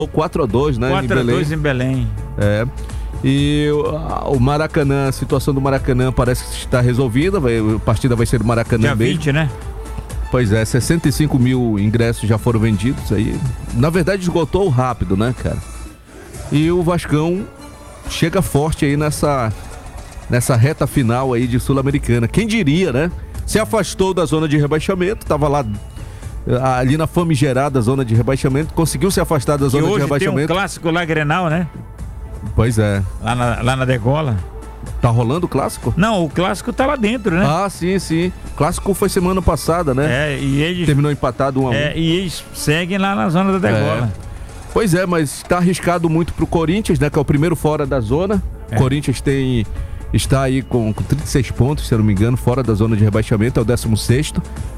4-2, né? 4-2 em Belém. É. E o Maracanã, a situação do Maracanã parece que está resolvida. A partida vai ser do Maracanã dia mesmo. 20, né? Pois é, 65 mil ingressos já foram vendidos aí. Na verdade, esgotou rápido, né, cara? E o Vascão chega forte aí nessa reta final aí de Sul-Americana. Quem diria, né? Se afastou da zona de rebaixamento, tava lá ali na famigerada zona de rebaixamento, conseguiu se afastar da zona de rebaixamento. Tem um clássico lá, Grenal, né? Pois é. Lá na Degola. Tá rolando o clássico? Não, o clássico tá lá dentro, né? Ah, sim, sim. O clássico foi semana passada, né? E eles... Terminou empatado 1-1. E eles seguem lá na zona da Degola. Pois é, mas tá arriscado muito pro Corinthians, né? Que é o primeiro fora da zona. O Corinthians está aí com 36 pontos, se eu não me engano, fora da zona de rebaixamento, é o 16º.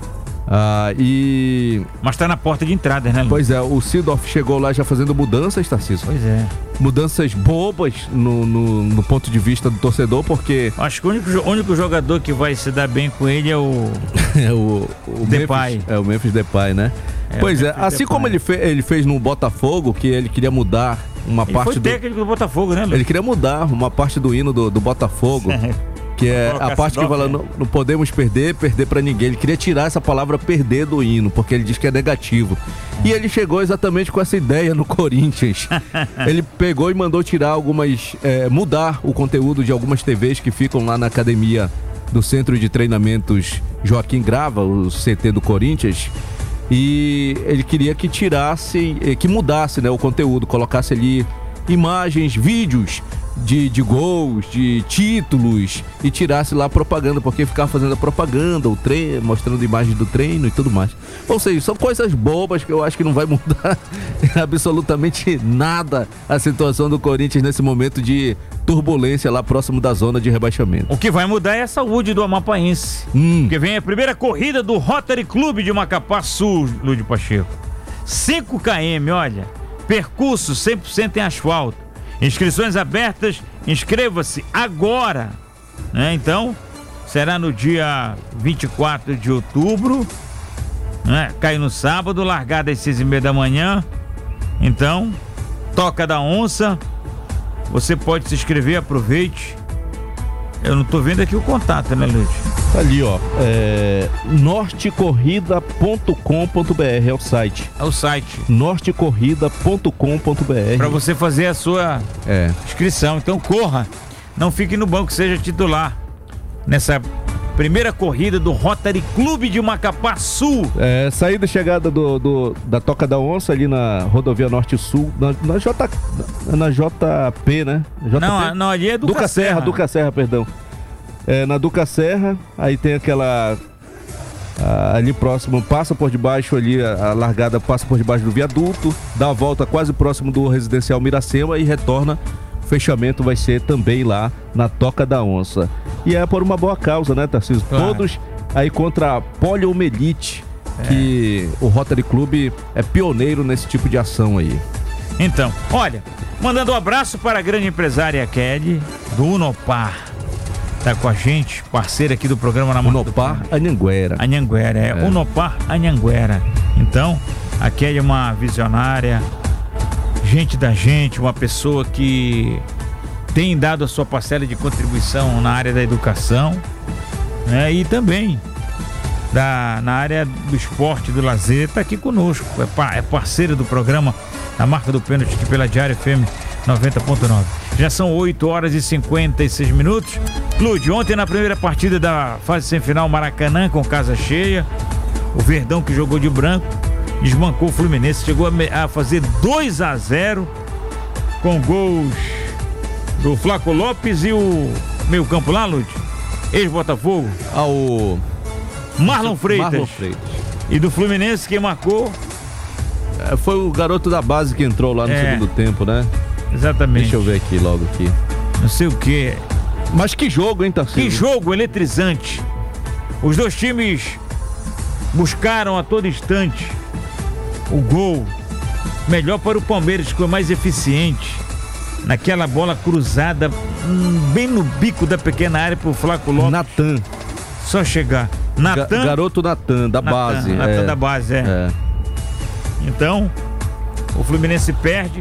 Mas tá na porta de entrada, né, Lu? Pois é, o Seedorf chegou lá já fazendo mudanças, Tarcísio. Pois é. Mudanças bobas no ponto de vista do torcedor, porque... Acho que o único jogador que vai se dar bem com ele é o... o Depay. O Memphis Depay, né? Pois é, assim como ele fez no Botafogo, que ele queria mudar uma parte foi técnico do Botafogo, né, Lu? Ele queria mudar uma parte do hino do Botafogo. Que é a parte que fala, não podemos perder pra ninguém. Ele queria tirar essa palavra perder do hino, porque ele diz que é negativo. E ele chegou exatamente com essa ideia no Corinthians. Ele pegou e mandou tirar mudar o conteúdo de algumas TVs que ficam lá na academia do Centro de Treinamentos Joaquim Grava, o CT do Corinthians. E ele queria que que mudasse, né, o conteúdo, colocasse ali imagens, vídeos de gols, de títulos, e tirasse lá a propaganda, porque ficava fazendo a propaganda, o treino, mostrando imagens do treino e tudo mais. Ou seja, são coisas bobas que eu acho que não vai mudar absolutamente nada a situação do Corinthians nesse momento de turbulência lá próximo da zona de rebaixamento. O que vai mudar é a saúde do amapaense. Porque vem a primeira corrida do Rotary Clube de Macapá Sul, Lúdio Pacheco. 5 km, olha, percurso 100% em asfalto. Inscrições abertas, inscreva-se agora, né? Então, será no dia 24 de outubro, né? Cai no sábado, largada às 6h30 da manhã. Então, Toca da Onça, você pode se inscrever, aproveite. Eu não tô vendo aqui o contato, né, Lúcio? Tá ali, ó, nortecorrida.com.br é o site. É o site. nortecorrida.com.br para você fazer a sua inscrição. Então corra, não fique no banco, seja titular nessa primeira corrida do Rotary Clube de Macapá Sul. Saída e chegada da Toca da Onça ali na rodovia Norte-Sul, na JP, né? JP? Não, ali é Duca Serra, perdão. Na Duca Serra, aí tem aquela... ali próximo, passa por debaixo ali, a largada passa por debaixo do viaduto, dá a volta quase próximo do residencial Miracema e retorna. O fechamento vai ser também lá na Toca da Onça. E é por uma boa causa, né, Tarcísio? Claro. Todos aí contra a poliomielite, que o Rotary Clube é pioneiro nesse tipo de ação aí. Então, olha, mandando um abraço para a grande empresária Kelly, do Unopar. Tá com a gente, parceira aqui do programa na Unopar Anhanguera. Unopar Anhanguera. Então, a Kelly é uma visionária, gente da gente, uma pessoa que tem dado a sua parcela de contribuição na área da educação, né? E também na área do esporte, do lazer, tá aqui conosco, é parceira do programa A Marca do Pênalti aqui pela Diário FM 90.9. Já são 8h56. Lúdio, ontem na primeira partida da fase semifinal, Maracanã com casa cheia, o Verdão, que jogou de branco, desbancou o Fluminense, chegou a fazer 2-0 com gols do Flaco Lopes e o meio campo lá, Lúcio, ex-Botafogo, o Marlon Freitas. E do Fluminense quem marcou foi o garoto da base que entrou lá no segundo tempo, né? Exatamente. Deixa eu ver aqui logo aqui. Não sei o que. Mas que jogo, hein, Tarcísio? Que jogo eletrizante. Os dois times buscaram a todo instante o gol. Melhor para o Palmeiras, que foi mais eficiente naquela bola cruzada bem no bico da pequena área pro Flaco Lopes. Natan. Só chegar. Garoto Natan, da base. Natan da base, Então, O Fluminense perde